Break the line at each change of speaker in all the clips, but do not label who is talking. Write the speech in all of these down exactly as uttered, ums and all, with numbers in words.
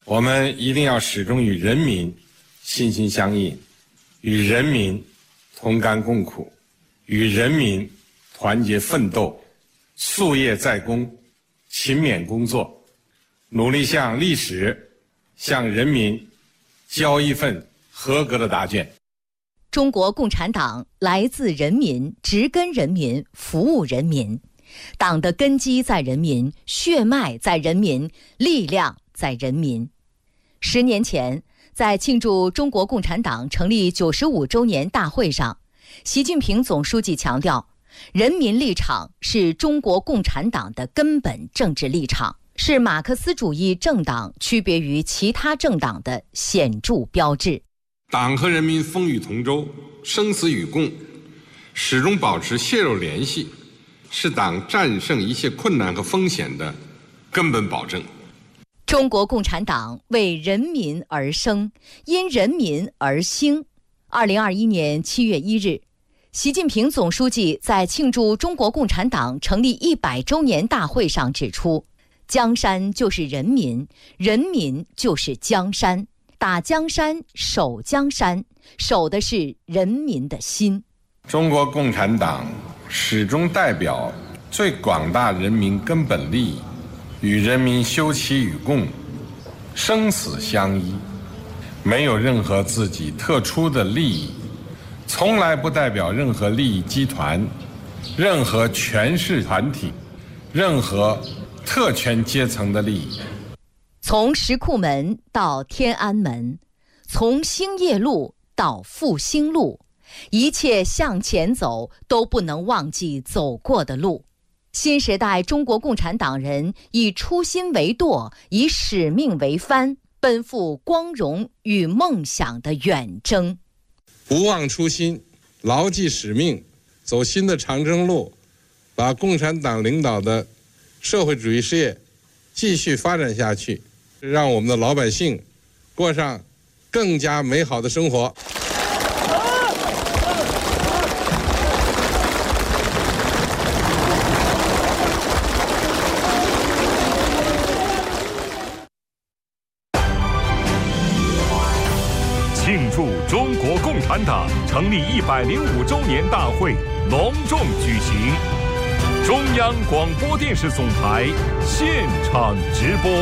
我们一定要始终与人民心心相印，与人民同甘共苦，与人民团结奋斗，夙夜在公，勤勉工作，努力向历史、向人民交一份合格的答卷。
中国共产党来自人民，植根人民，服务人民。党的根基在人民，血脉在人民，力量在人民。十年前，在庆祝中国共产党成立九十五周年大会上，习近平总书记强调，人民立场是中国共产党的根本政治立场，是马克思主义政党区别于其他政党的显著标志。
党和人民风雨同舟，生死与共，始终保持血肉联系，是党战胜一切困难和风险的根本保证。
中国共产党为人民而生，因人民而兴。二零二一年七月一日，习近平总书记在庆祝中国共产党成立一百周年大会上指出，江山就是人民，人民就是江山。打江山，守江山，守的是人民的心。
中国共产党始终代表最广大人民根本利益，与人民休戚与共，生死相依，没有任何自己特殊的利益，从来不代表任何利益集团、任何权势团体、任何特权阶层的利益。
从石库门到天安门，从兴业路到复兴路，一切向前走都不能忘记走过的路。新时代中国共产党人以初心为舵，以使命为帆，奔赴光荣与梦想的远征。
不忘初心，牢记使命，走新的长征路，把共产党领导的社会主义事业继续发展下去，让我们的老百姓过上更加美好的生活。
庆祝中国共产党成立一百零五周年大会隆重举行，中央广播电视总台现场直播。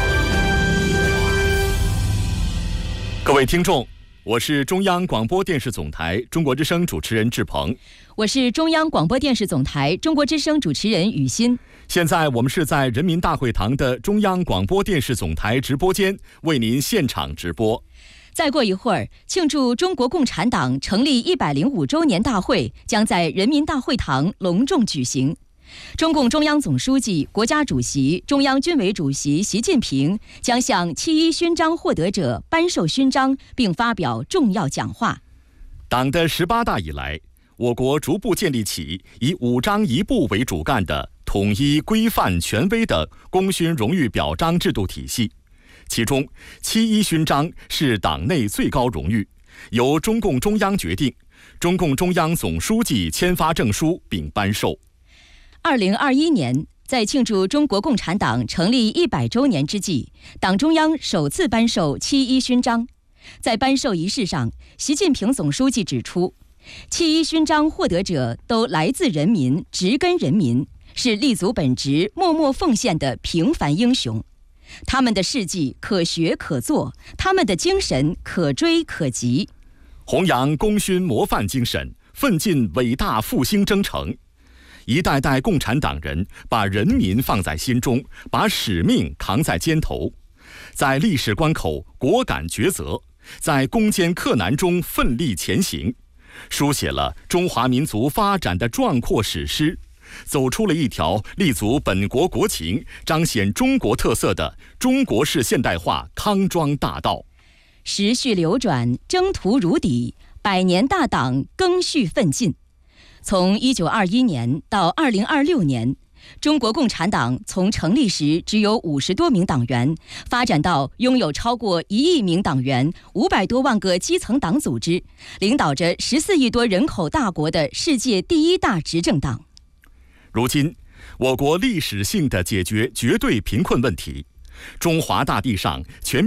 各位听众，我是中央广播电视总台中国之声主持人志鹏，
我是中央广播电视总台中国之声主持人雨欣。
现在我们是在人民大会堂的中央广播电视总台直播间为您现场直播。
再过一会儿，庆祝中国共产党成立一百零五周年大会将在人民大会堂隆重举行。中共中央总书记、国家主席、中央军委主席习近平将向七一勋章获得者颁授勋章，并发表重要讲话。
党的十八大以来，我国逐步建立起以五章一部为主干的统一、规范、权威的功勋荣誉表彰制度体系。其中，七一勋章是党内最高荣誉，由中共中央决定，中共中央总书记签发证书并颁授。
二零二一年，在庆祝中国共产党成立一百周年之际，党中央首次颁授七一勋章。在颁授仪式上，习近平总书记指出，七一勋章获得者都来自人民，植根人民，是立足本职、默默奉献的平凡英雄。他们的事迹可学可做，他们的精神可追可及。
弘扬功勋模范精神，奋进伟大复兴征程。一代代共产党人把人民放在心中，把使命扛在肩头，在历史关口果敢抉择，在攻坚克难中奋力前行，书写了中华民族发展的壮阔史诗，走出了一条立足本国国情、彰显中国特色的中国式现代化康庄大道。
时序流转，征途如砥，百年大党更续奋进。从一九二一年到二零二六年，中国共产党从成立时只有五十多名党员，发展到拥有超过一亿名党员、五百多万个基层党组织，领导着十四亿多人口大国的世界第一大执政党。
如今，我国历史性的解决绝对贫困问题，中华大地上全面